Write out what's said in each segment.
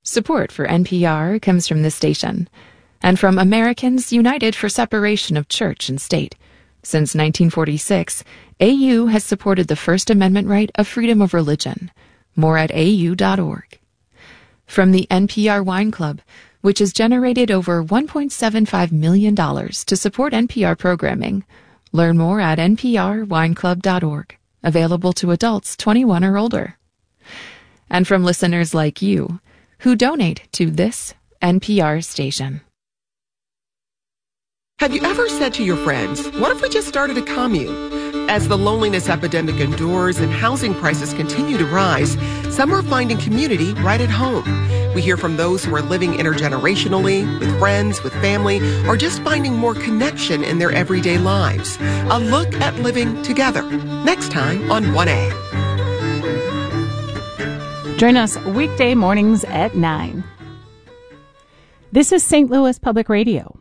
Support for NPR comes from this station and from Americans United for Separation of Church and State. Since 1946, AU has supported the First Amendment right of freedom of religion. More at au.org. From the NPR Wine Club, which has generated over $1.75 million to support NPR programming. Learn more at nprwineclub.org. Available to adults 21 or older. And from listeners like you, who donate to this NPR station. Have you ever said to your friends, what if we just started a commune? As the loneliness epidemic endures and housing prices continue to rise, some are finding community right at home. We hear from those who are living intergenerationally, with friends, with family, or just finding more connection in their everyday lives. A look at living together. Next time on 1A. Join us weekday mornings at 9. This is St. Louis Public Radio.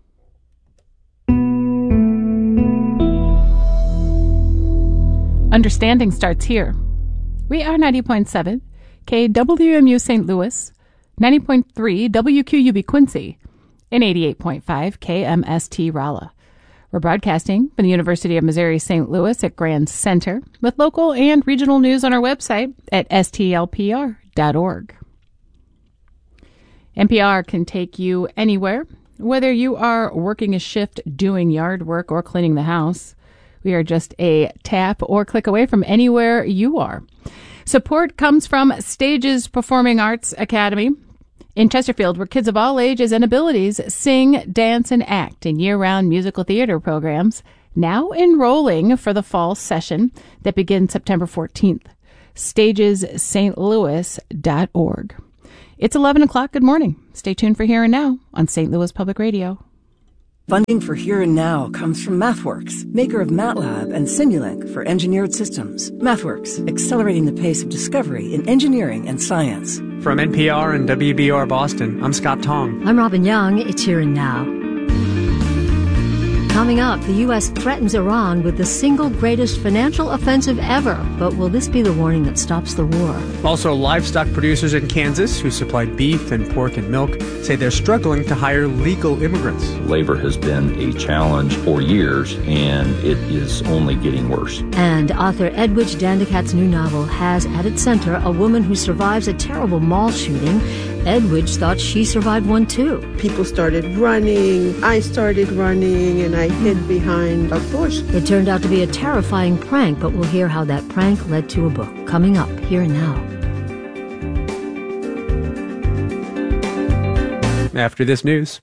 Understanding starts here. We are 90.7 KWMU St. Louis, 90.3 WQUB Quincy, and 88.5 KMST Rolla. We're broadcasting from the University of Missouri St. Louis at Grand Center with local and regional news on our website at stlpr.org. NPR can take you anywhere, whether you are working a shift, doing yard work, or cleaning the house. We are just a tap or click away from anywhere you are. Support comes from Stages Performing Arts Academy in Chesterfield, where kids of all ages and abilities sing, dance, and act in year-round musical theater programs, now enrolling for the fall session that begins September 14th. StagesStLouis.org. It's 11 o'clock. Good morning. Stay tuned for Here and Now on St. Louis Public Radio. Funding for Here and Now comes from MathWorks, maker of MATLAB and Simulink for engineered systems. MathWorks, accelerating the pace of discovery in engineering and science. From NPR and WBR Boston, I'm Scott Tong. I'm Robin Young. It's Here and Now. Coming up, the U.S. threatens Iran with the single greatest financial offensive ever. But will this be the warning that stops the war? Also, livestock producers in Kansas who supply beef and pork and milk say they're struggling to hire legal immigrants. Labor has been a challenge for years, and it is only getting worse. And author Edwidge Dandicat's new novel has at its center a woman who survives a terrible mall shooting. Edwidge thought she survived one too. People started running, I started running, and I hid behind a bush. It turned out to be a terrifying prank, but we'll hear how that prank led to a book. Coming up, Here and Now. After this news.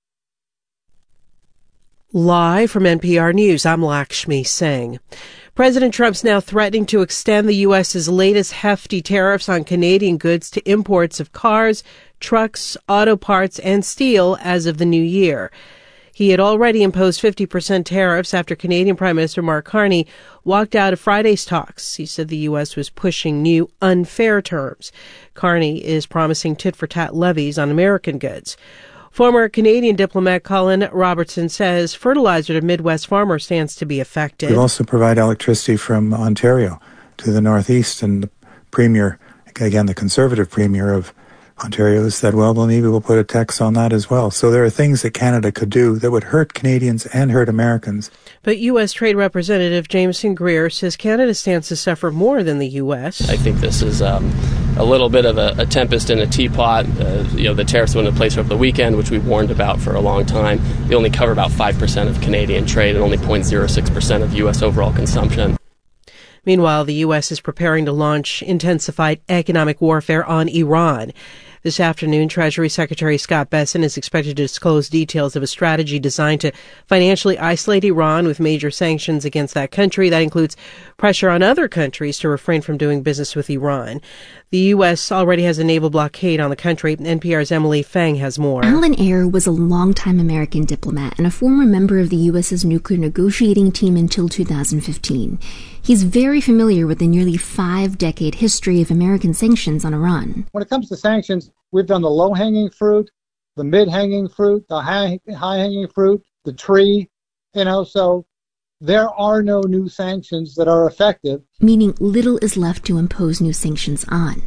Live from NPR News, I'm Lakshmi Singh. President Trump's now threatening to extend the U.S.'s latest hefty tariffs on Canadian goods to imports of cars, trucks, auto parts, and steel as of the new year. He had already imposed 50% tariffs after Canadian Prime Minister Mark Carney walked out of Friday's talks. He said the U.S. was pushing new unfair terms. Carney is promising tit-for-tat levies on American goods. Former Canadian diplomat Colin Robertson says fertilizer to Midwest farmers stands to be affected. We also provide electricity from Ontario to the Northeast, and the Premier, again, the Conservative Premier of Ontario has said, well, maybe we'll put a tax on that as well. So there are things that Canada could do that would hurt Canadians and hurt Americans. But U.S. Trade Representative Jameson Greer says Canada stands to suffer more than the U.S. I think this is a little bit of a tempest in a teapot. The tariffs went into place over the weekend, which we've warned about for a long time. They only cover about 5% of Canadian trade and only 0.06% of U.S. overall consumption. Meanwhile, the U.S. is preparing to launch intensified economic warfare on Iran. This afternoon, Treasury Secretary Scott Bessent is expected to disclose details of a strategy designed to financially isolate Iran with major sanctions against that country. That includes pressure on other countries to refrain from doing business with Iran. The U.S. already has a naval blockade on the country. NPR's Emily Fang has more. Alan Ayer was a longtime American diplomat and a former member of the U.S.'s nuclear negotiating team until 2015. He's very familiar with the nearly 5-decade history of American sanctions on Iran. When it comes to sanctions, we've done the low-hanging fruit, the mid-hanging fruit, the high-hanging fruit, the tree, so there are no new sanctions that are effective. Meaning little is left to impose new sanctions on.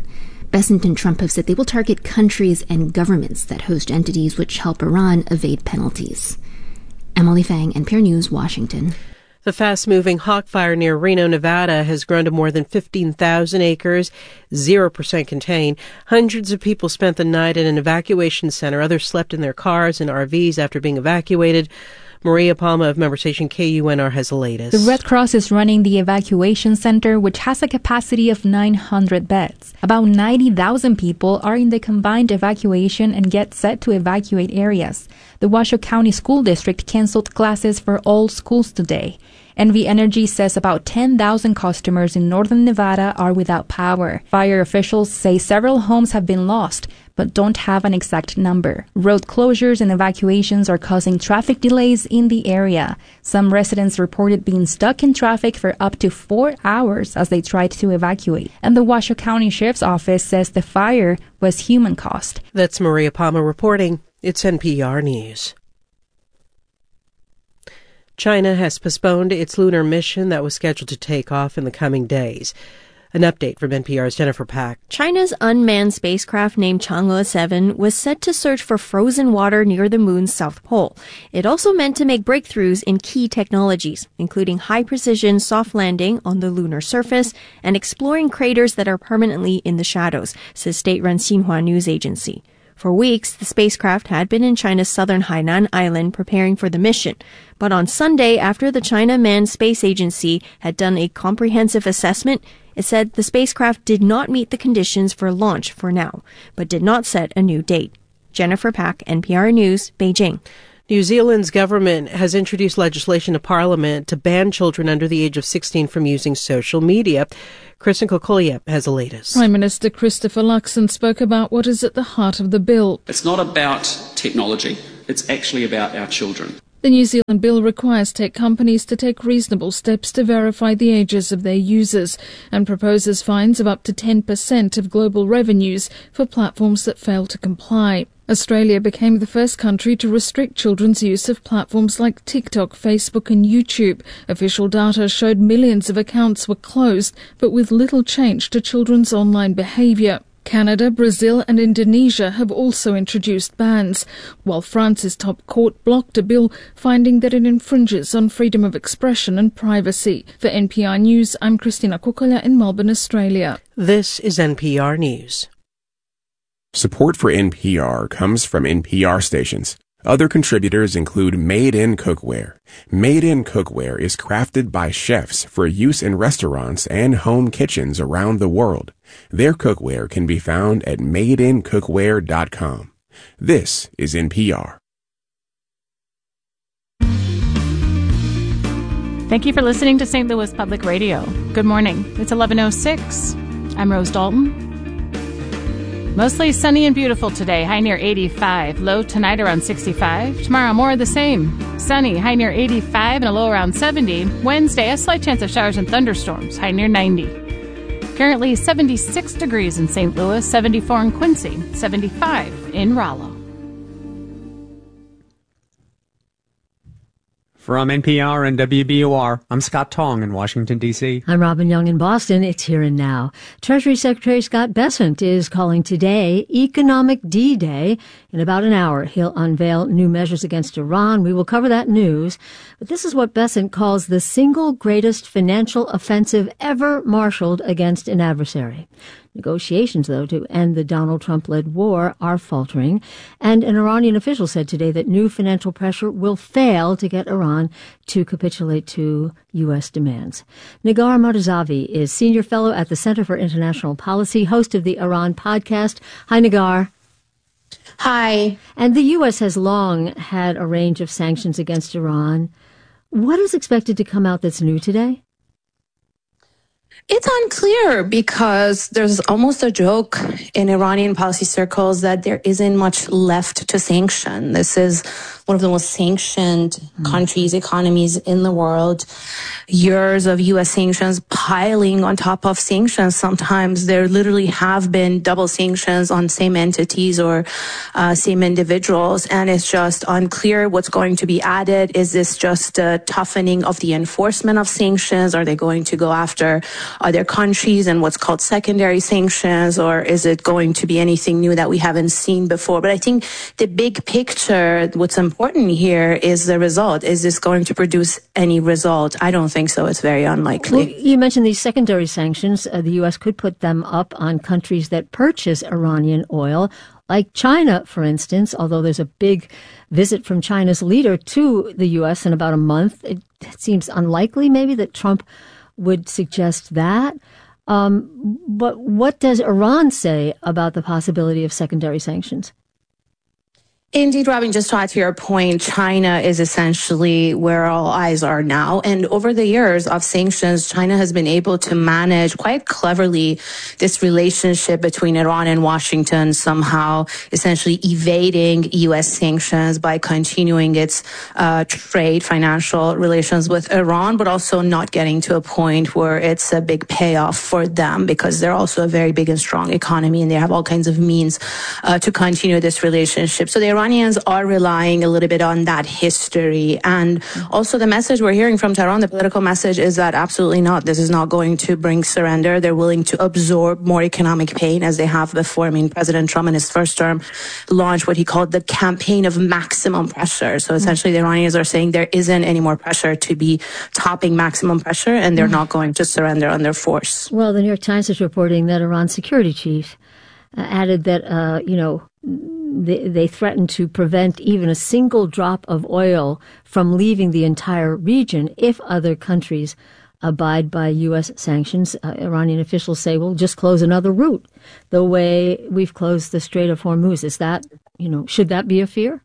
Bessent and Trump have said they will target countries and governments that host entities which help Iran evade penalties. Emily Fang, NPR News, Washington. The fast-moving hawk fire near Reno, Nevada has grown to more than 15,000 acres, 0% contained. Hundreds of people spent the night at an evacuation center. Others slept in their cars and RVs after being evacuated. Maria Palma of member station KUNR has the latest. The Red Cross is running the evacuation center, which has a capacity of 900 beds. About 90,000 people are in the combined evacuation and get set to evacuate areas. The Washoe County School District canceled classes for all schools today. NV Energy says about 10,000 customers in northern Nevada are without power. Fire officials say several homes have been lost, but don't have an exact number. Road closures and evacuations are causing traffic delays in the area. Some residents reported being stuck in traffic for up to 4 hours as they tried to evacuate. And the Washoe County Sheriff's Office says the fire was human caused. That's Maria Palma reporting. It's NPR News. China has postponed its lunar mission that was scheduled to take off in the coming days. An update from NPR's Jennifer Pack. China's unmanned spacecraft named Chang'e 7 was set to search for frozen water near the moon's south pole. It also meant to make breakthroughs in key technologies, including high-precision soft landing on the lunar surface and exploring craters that are permanently in the shadows, says state-run Xinhua News Agency. For weeks, the spacecraft had been in China's southern Hainan Island preparing for the mission. But on Sunday, after the China Manned Space Agency had done a comprehensive assessment, it said the spacecraft did not meet the conditions for launch for now, but did not set a new date. Jennifer Pack, NPR News, Beijing. New Zealand's government has introduced legislation to Parliament to ban children under the age of 16 from using social media. Kristen Kokolia has the latest. Prime Minister Christopher Luxon spoke about what is at the heart of the bill. It's not about technology, it's actually about our children. The New Zealand bill requires tech companies to take reasonable steps to verify the ages of their users and proposes fines of up to 10% of global revenues for platforms that fail to comply. Australia became the first country to restrict children's use of platforms like TikTok, Facebook and YouTube. Official data showed millions of accounts were closed, but with little change to children's online behaviour. Canada, Brazil and Indonesia have also introduced bans, while France's top court blocked a bill finding that it infringes on freedom of expression and privacy. For NPR News, I'm Christina Kokola in Melbourne, Australia. This is NPR News. Support for NPR comes from NPR stations. Other contributors include Made in Cookware. Made in Cookware is crafted by chefs for use in restaurants and home kitchens around the world. Their cookware can be found at madeincookware.com. This is NPR. Thank you for listening to St. Louis Public Radio. Good morning. It's 11:06. I'm Rose Dalton. Mostly sunny and beautiful today, high near 85. Low tonight around 65. Tomorrow more of the same. Sunny, high near 85 and a low around 70. Wednesday, a slight chance of showers and thunderstorms, high near 90. Currently 76 degrees in St. Louis, 74 in Quincy, 75 in Rollo. From NPR and WBUR, I'm Scott Tong in Washington, D.C. I'm Robin Young in Boston. It's Here and Now. Treasury Secretary Scott Bessent is calling today Economic D-Day. In about an hour, he'll unveil new measures against Iran. We will cover that news. But this is what Bessent calls the single greatest financial offensive ever marshaled against an adversary. Negotiations, though, to end the Donald Trump-led war are faltering, and an Iranian official said today that new financial pressure will fail to get Iran to capitulate to U.S. demands. Nagar Mardazavi is senior fellow at the Center for International Policy, host of the Iran podcast. Hi, Nagar. Hi. And the U.S. has long had a range of sanctions against Iran. What is expected to come out that's new today? It's unclear because there's almost a joke in Iranian policy circles that there isn't much left to sanction. This is one of the most sanctioned countries, economies in the world. Years of U.S. sanctions piling on top of sanctions. Sometimes there literally have been double sanctions on same entities or same individuals, and it's just unclear what's going to be added. Is this just a toughening of the enforcement of sanctions? Are they going to go after other countries and what's called secondary sanctions, or is it going to be anything new that we haven't seen before? But I think the big picture, what's important here is the result. Is this going to produce any result? I don't think so. It's very unlikely. Well, you mentioned these secondary sanctions. The U.S. could put them up on countries that purchase Iranian oil, like China, for instance, although there's a big visit from China's leader to the U.S. in about a month. It seems unlikely maybe that Trump would suggest that. But what does Iran say about the possibility of secondary sanctions? Indeed, Robin, just to add to your point, China is essentially where all eyes are now. And over the years of sanctions, China has been able to manage quite cleverly this relationship between Iran and Washington, somehow essentially evading U.S. sanctions by continuing its trade, financial relations with Iran, but also not getting to a point where it's a big payoff for them, because they're also a very big and strong economy and they have all kinds of means to continue this relationship. So the Iranians are relying a little bit on that history. And also the message we're hearing from Tehran, the political message, is that absolutely not. This is not going to bring surrender. They're willing to absorb more economic pain as they have before. I mean, President Trump in his first term launched what he called the campaign of maximum pressure. So essentially the Iranians are saying there isn't any more pressure to be topping maximum pressure, and they're not going to surrender under force. Well, the New York Times is reporting that Iran's security chief added that, they threatened to prevent even a single drop of oil from leaving the entire region if other countries abide by U.S. sanctions. Iranian officials say we'll just close another route the way we've closed the Strait of Hormuz. Is that, should that be a fear?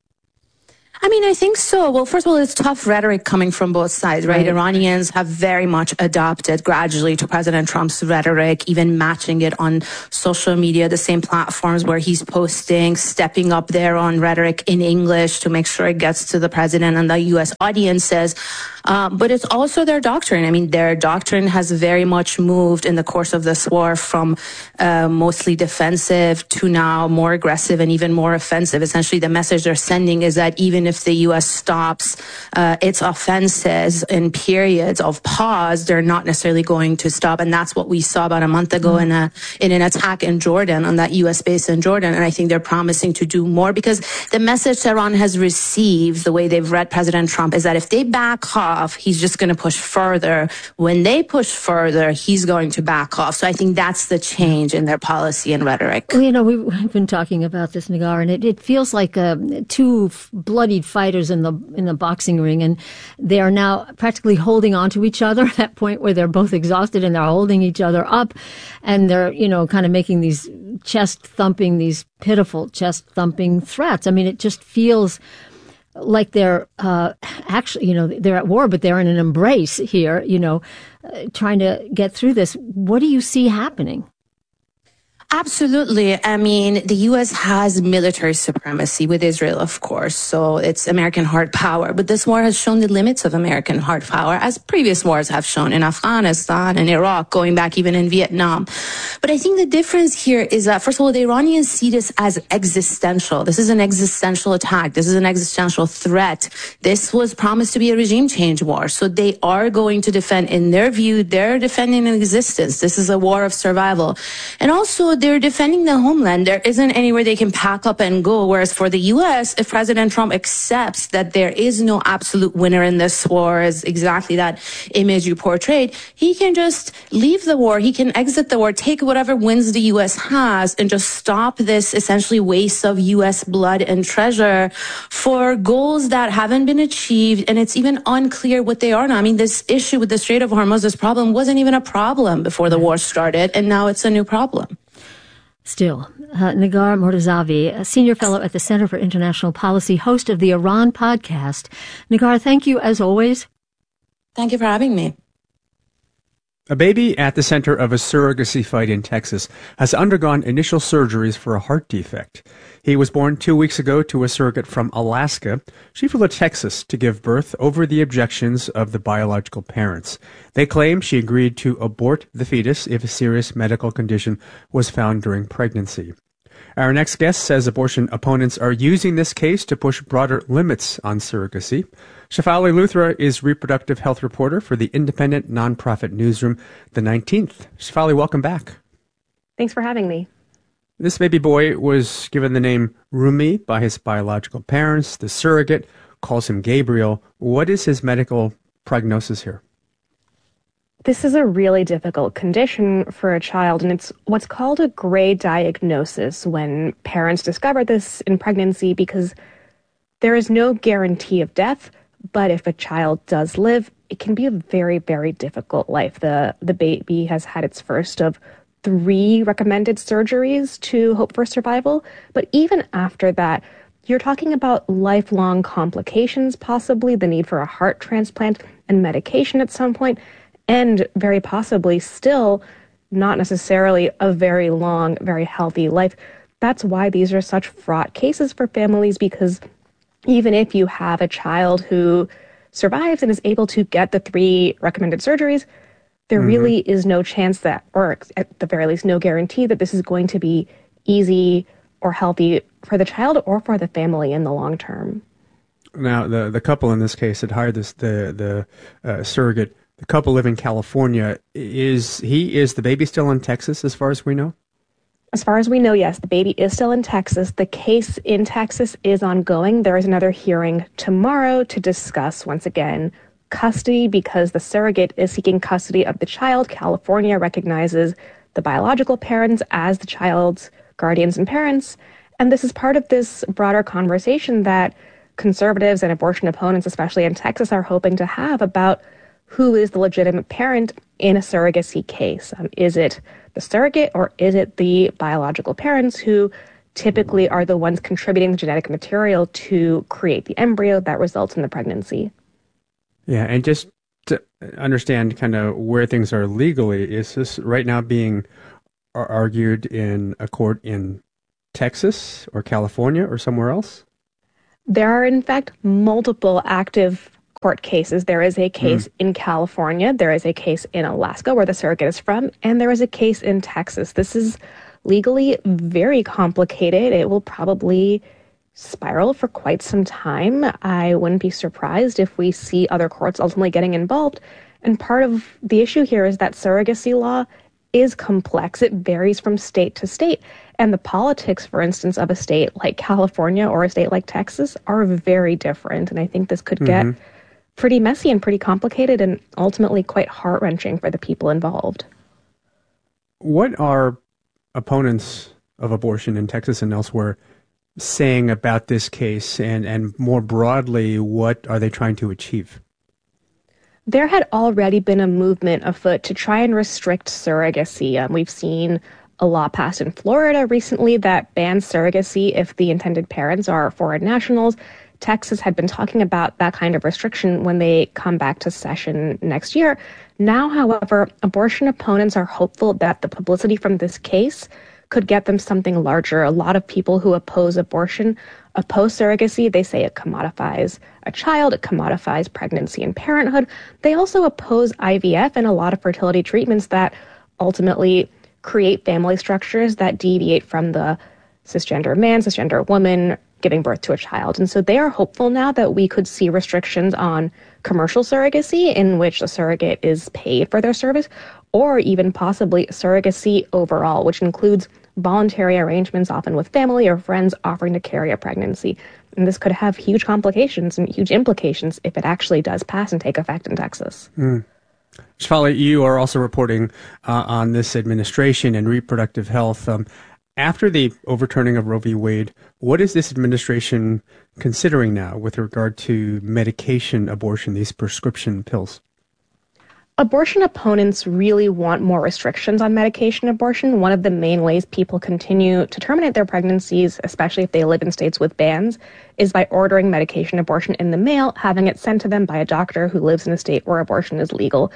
I mean, I think so. Well, first of all, it's tough rhetoric coming from both sides, right? Iranians have very much adopted gradually to President Trump's rhetoric, even matching it on social media, the same platforms where he's posting, stepping up their own rhetoric in English to make sure it gets to the president and the U.S. audiences. But it's also their doctrine. I mean, their doctrine has very much moved in the course of this war from mostly defensive to now more aggressive and even more offensive. Essentially, the message they're sending is that even if the U.S. stops its offenses in periods of pause, they're not necessarily going to stop. And that's what we saw about a month ago in an attack in Jordan, on that U.S. base in Jordan. And I think they're promising to do more, because the message Tehran has received, the way they've read President Trump, is that if they back off, he's just going to push further. When they push further, he's going to back off. So I think that's the change in their policy and rhetoric. Well, we've been talking about this, Nagar, and it feels like two bloodied fighters in the boxing ring, and they are now practically holding on to each other at that point where they're both exhausted and they're holding each other up, and they're, kind of making these pitiful chest thumping threats. I mean, it just feels like they're actually, they're at war, but they're in an embrace here, trying to get through this. What do you see happening? Absolutely. I mean, the U.S. has military supremacy with Israel, of course, so it's American hard power. But this war has shown the limits of American hard power, as previous wars have shown in Afghanistan and Iraq, going back even in Vietnam. But I think the difference here is that, first of all, the Iranians see this as existential. This is an existential attack. This is an existential threat. This was promised to be a regime change war. So they are going to defend, in their view, they're defending an existence. This is a war of survival. And also, they're defending the homeland. There isn't anywhere they can pack up and go. Whereas for the U.S., if President Trump accepts that there is no absolute winner in this war, is exactly that image you portrayed, he can just leave the war. He can exit the war, take whatever wins the U.S. has, and just stop this essentially waste of U.S. blood and treasure for goals that haven't been achieved. And it's even unclear what they are now. I mean, this issue with the Strait of Hormuz, this problem wasn't even a problem before the war started, and now it's a new problem. Still, Nagar Mortazavi, a senior fellow at the Center for International Policy, host of the Iran podcast. Nagar, thank you as always. Thank you for having me. A baby at the center of a surrogacy fight in Texas has undergone initial surgeries for a heart defect. He was born 2 weeks ago to a surrogate from Alaska. She flew to Texas to give birth over the objections of the biological parents. They claim she agreed to abort the fetus if a serious medical condition was found during pregnancy. Our next guest says abortion opponents are using this case to push broader limits on surrogacy. Shefali Luthra is reproductive health reporter for the independent nonprofit newsroom, The 19th. Shefali, welcome back. Thanks for having me. This baby boy was given the name Rumi by his biological parents. The surrogate calls him Gabriel. What is his medical prognosis here? This is a really difficult condition for a child, and it's what's called a gray diagnosis when parents discover this in pregnancy because there is no guarantee of death, but if a child does live, it can be a very, very difficult life. The baby has had its first of 3 recommended surgeries to hope for survival, but even after that, you're talking about lifelong complications, possibly the need for a heart transplant and medication at some point, and very possibly still not necessarily a very long, very healthy life. That's why these are such fraught cases for families, because even if you have a child who survives and is able to get the 3 recommended surgeries, there really is no chance that, or at the very least, no guarantee that this is going to be easy or healthy for the child or for the family in the long term. Now, the couple in this case that hired the surrogate, the couple live in California. Is the baby still in Texas as far as we know? As far as we know, yes, the baby is still in Texas. The case in Texas is ongoing. There is another hearing tomorrow to discuss, once again, custody because the surrogate is seeking custody of the child. California recognizes the biological parents as the child's guardians and parents. And this is part of this broader conversation that conservatives and abortion opponents, especially in Texas, are hoping to have about who is the legitimate parent in a surrogacy case. Is it the surrogate or is it the biological parents who typically are the ones contributing the genetic material to create the embryo that results in the pregnancy? Yeah, and just to understand kind of where things are legally, is this right now being argued in a court in Texas or California or somewhere else? There are, in fact, multiple active court cases. There is a case in California, there is a case in Alaska where the surrogate is from, and there is a case in Texas. This is legally very complicated. It will probably spiral for quite some time. I wouldn't be surprised if we see other courts ultimately getting involved. And part of the issue here is that surrogacy law is complex. It varies from state to state. And the politics, for instance, of a state like California or a state like Texas are very different. And I think this could get pretty messy and pretty complicated and ultimately quite heart-wrenching for the people involved. What are opponents of abortion in Texas and elsewhere saying about this case, and more broadly, what are they trying to achieve? There had already been a movement afoot to try and restrict surrogacy. We've seen a law passed in Florida recently that bans surrogacy if the intended parents are foreign nationals. Texas had been talking about that kind of restriction when they come back to session next year. Now, however, abortion opponents are hopeful that the publicity from this case could get them something larger. A lot of people who oppose abortion oppose surrogacy. They say it commodifies a child, it commodifies pregnancy and parenthood. They also oppose IVF and a lot of fertility treatments that ultimately create family structures that deviate from the cisgender man, cisgender woman giving birth to a child. And so they are hopeful now that we could see restrictions on commercial surrogacy in which a surrogate is paid for their service, or even possibly surrogacy overall, which includes voluntary arrangements, often with family or friends offering to carry a pregnancy. And this could have huge complications and huge implications if it actually does pass and take effect in Texas. Shefali, you are also reporting on this administration and reproductive health. After the overturning of Roe v. Wade, what is this administration considering now with regard to medication abortion, these prescription pills? Abortion opponents really want more restrictions on medication abortion. One of the main ways people continue to terminate their pregnancies, especially if they live in states with bans, is by ordering medication abortion in the mail, having it sent to them by a doctor who lives in a state where abortion is legal.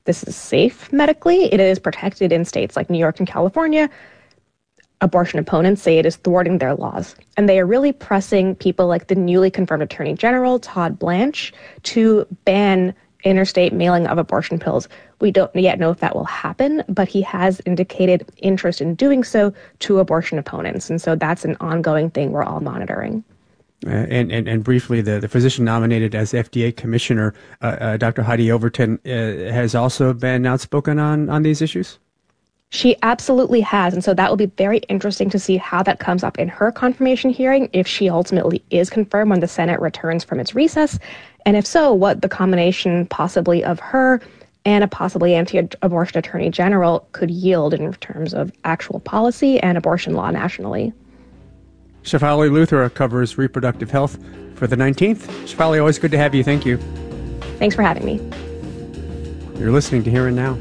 this is safe medically. It is protected in states like New York and California. Abortion opponents say it is thwarting their laws. And they are really pressing people like the newly confirmed Attorney General, Todd Blanche, to ban interstate mailing of abortion pills. We don't yet know if that will happen, but he has indicated interest in doing so to abortion opponents. And so that's an ongoing thing we're all monitoring. And briefly, the physician nominated as FDA commissioner, Dr. Heidi Overton, has also been outspoken on these issues? She absolutely has. And so that will be very interesting to see how that comes up in her confirmation hearing, if she ultimately is confirmed when the Senate returns from its recess. And if so, what the combination possibly of her and a possibly anti-abortion attorney general could yield in terms of actual policy and abortion law nationally. Shefali Luther covers reproductive health for the 19th. Shefali, always good to have you. Thank you. Thanks for having me. You're listening to Here and Now.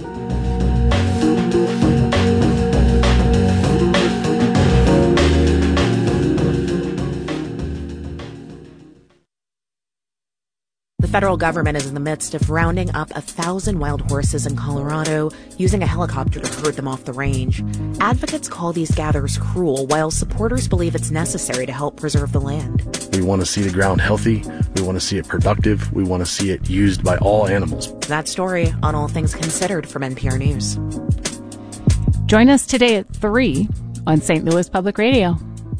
The federal government is in the midst of rounding up 1,000 wild horses in Colorado, using a helicopter to herd them off the range. Advocates call these gathers cruel, while supporters believe it's necessary to help preserve the land. We want to see the ground healthy. We want to see it productive. We want to see it used by all animals. That story on All Things Considered from NPR News. Join us today at 3 on St. Louis Public Radio.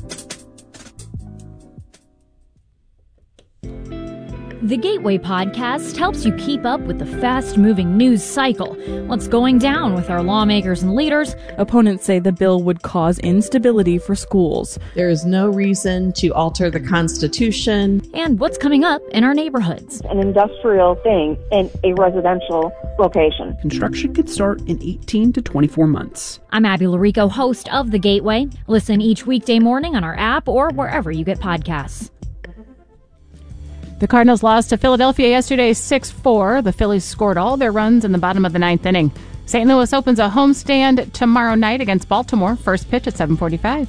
The Gateway Podcast helps you keep up with the fast-moving news cycle. What's going down with our lawmakers and leaders? Opponents say the bill would cause instability for schools. There is no reason to alter the Constitution. And what's coming up in our neighborhoods? An industrial thing in a residential location. Construction could start in 18 to 24 months. I'm Abby Larico, host of The Gateway. Listen each weekday morning on our app or wherever you get podcasts. The Cardinals lost to Philadelphia yesterday 6-4. The Phillies scored all their runs in the bottom of the ninth inning. St. Louis opens a homestand tomorrow night against Baltimore. First pitch at 7:45.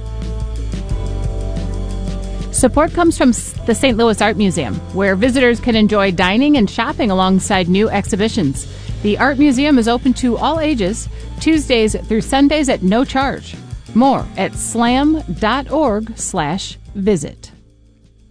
Support comes from the St. Louis Art Museum, where visitors can enjoy dining and shopping alongside new exhibitions. The Art Museum is open to all ages, Tuesdays through Sundays at no charge. More at slam.org/visit.